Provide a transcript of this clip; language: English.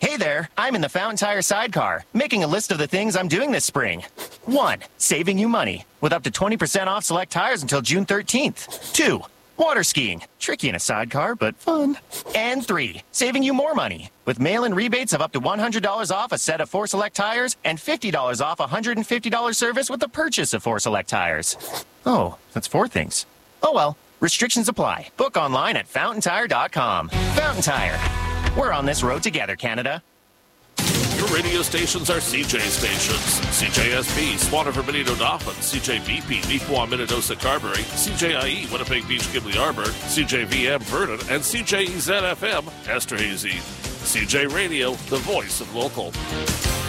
Hey there, I'm in the Fountain Tire sidecar, making a list of the things I'm doing this spring. 1. Saving you money, with up to 20% off select tires until June 13th. 2. Water skiing, tricky in a sidecar, but fun. And 3. Saving you more money, with mail-in rebates of up to $100 off a set of 4 select tires and $50 off a $150 service with the purchase of 4 select tires. Oh, that's 4 things. Oh well, restrictions apply. Book online at fountaintire.com. Fountain Tire. We're on this road together, Canada. Your radio stations are CJ stations. CJSB, Swannifer, Benito, Dauphin. CJVP, Neepawa, Minnedosa, Carberry. CJIE, Winnipeg Beach, Ghibli Arbor. CJVM, Vernon. And CJEZ-FM, Esterhazy. CJ Radio, the voice of local.